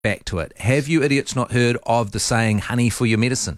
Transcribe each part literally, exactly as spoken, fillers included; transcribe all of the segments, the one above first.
back to it. Have you idiots not heard of the saying, honey for your medicine?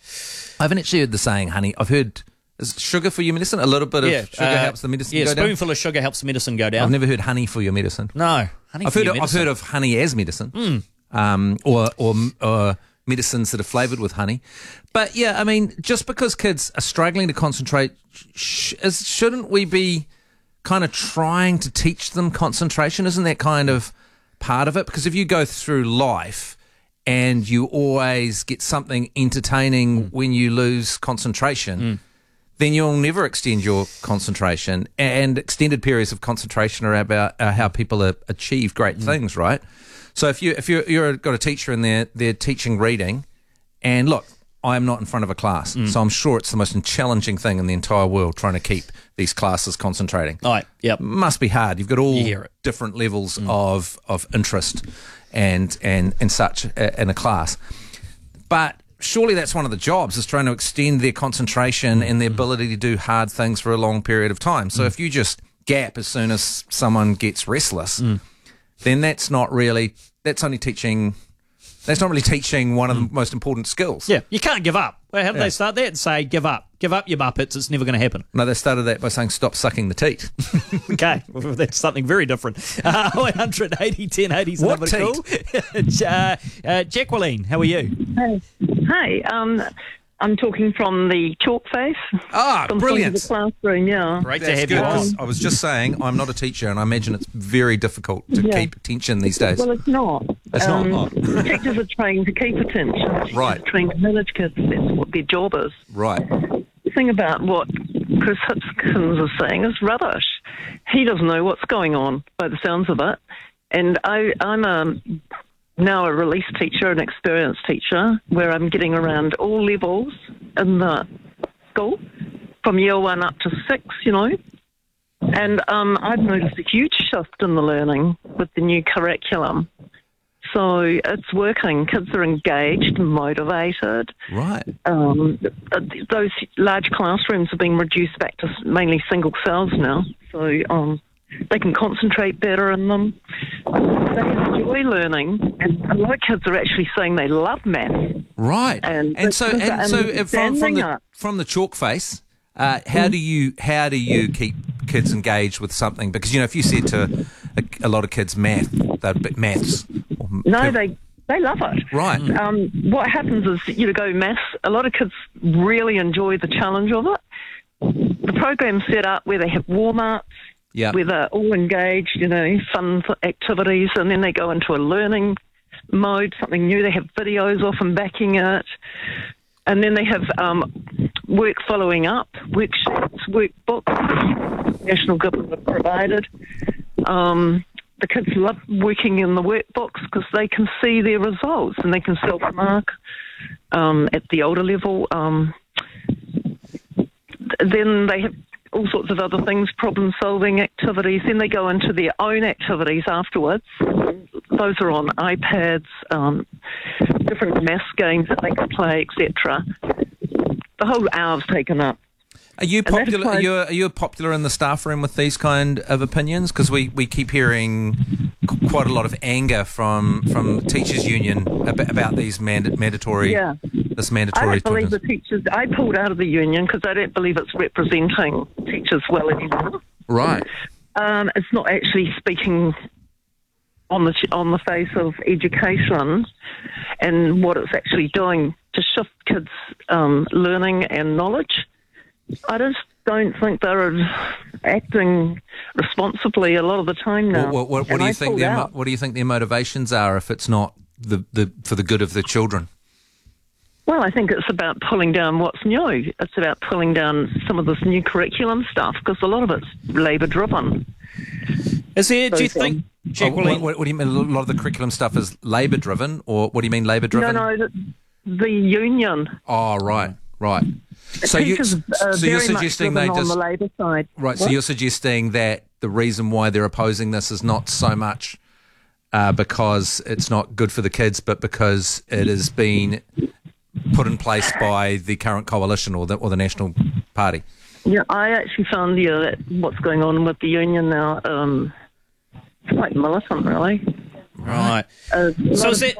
I haven't actually heard the saying, honey. I've heard, is sugar for your medicine? A little bit yeah, of sugar uh, helps the medicine yeah, go down? Yeah, spoonful of sugar helps the medicine go down. I've never heard honey for your medicine. No, honey I've for heard your of, medicine. I've heard of honey as medicine, Mm. um, or, or, or medicines that are flavoured with honey. But yeah, I mean, just because kids are struggling to concentrate, sh- is, shouldn't we be kind of trying to teach them concentration? Isn't that kind of part of it? Because if you go through life and you always get something entertaining mm. when you lose concentration, mm. then you'll never extend your concentration. And extended periods of concentration are about uh, how people are, achieve great mm. things, right? So if you if you're, you're got a teacher and they're they're teaching reading, and look, I am not in front of a class, mm. so I'm sure it's the most challenging thing in the entire world trying to keep these classes concentrating. All right, yep. Must be hard. You've got all you different levels mm. of of interest and and and such in a class, but surely that's one of the jobs, is trying to extend their concentration and their ability to do hard things for a long period of time. So mm. if you just gap as soon as someone gets restless, mm. then that's not really, that's only teaching, that's not really teaching one of the most important skills. Yeah, you can't give up. Well, how do yeah. they start that and say, give up? Give up, you muppets, it's never going to happen. No, they started that by saying, stop sucking the teat. Okay, well, that's something very different. Uh, one hundred eighty ten eighty is what the number to call. uh, uh, Jacqueline, how are you? Hey, Hi, um, I'm talking from the chalk face. Ah, from brilliant. The classroom, yeah. Great That's to have good, you on. I was just saying, I'm not a teacher, and I imagine it's very difficult to Yeah. keep attention these days. Well, it's not. It's um, not. Oh. Teachers are trained to keep attention. Teachers Right. are trained to manage kids. That's what their job is. Right. The thing about what Chris Hipkins is saying is rubbish. He doesn't know what's going on, by the sounds of it. And I, I'm a, now a release teacher, an experienced teacher, where I'm getting around all levels in the school, from year one up to six, you know. And um, I've noticed a huge shift in the learning with the new curriculum. So it's working. Kids are engaged, motivated. Right. Um, those large classrooms are being reduced back to mainly single cells now. So um, they can concentrate better in them. They enjoy learning, and a lot of kids are actually saying they love math. Right. And, And so, kids and are so uh, from, from understanding the it. from the chalk face, uh, how do you how do you keep kids engaged with something? Because you know, if you said to a, a lot of kids math, they're maths. Or No, they they love it. Right. Um, what happens is, you know, go maths. A lot of kids really enjoy the challenge of it. The program's set up where they have warm-ups, Yeah. where they're all engaged, you know, fun activities, and then they go into a learning mode, something new. They have videos often backing it. And then they have um, work following up, worksheets, workbooks, national government provided. Um, the kids love working in the workbooks because they can see their results and they can self-mark um, at the older level. Um, then they have all sorts of other things, problem-solving activities. Then they go into their own activities afterwards. Those are on iPads, um, different maths games that they can play, et cetera. The whole hour's taken up. Are you And that's popular? why- Are you, are you popular in the staff room with these kind of opinions? Because we, we keep hearing qu- quite a lot of anger from from teachers' union about, about these mand- mandatory Yeah. this I mandatory. don't believe the attendance. teachers. I pulled out of the union because I don't believe it's representing teachers well anymore. Right. Um, it's not actually speaking on the on the face of education and what it's actually doing to shift kids' um, learning and knowledge. I just don't think they're acting responsibly a lot of the time now. What, what, what, what And do you I think? pulled Their, mo- out. what do you think their motivations are if it's not the, the for the good of the children? Well, I think it's about pulling down what's new. It's about pulling down some of this new curriculum stuff because a lot of it's labour-driven. Is there, do you So, think, um, Oh, Jacqueline, what, what, what do you mean? A lot of the curriculum stuff is labour driven, or what do you mean labour No, driven? no, the, the union. Oh, right, right. So you Teachers are so you're very much suggesting they driven just on the labour side. right. So What? you're suggesting that the reason why they're opposing this is not so much uh, because it's not good for the kids, but because it has been put in place by the current coalition or the or the National Party. Yeah, I actually found yeah, that what's going on with the union now, um, it's quite militant, really. Right. Uh, So is that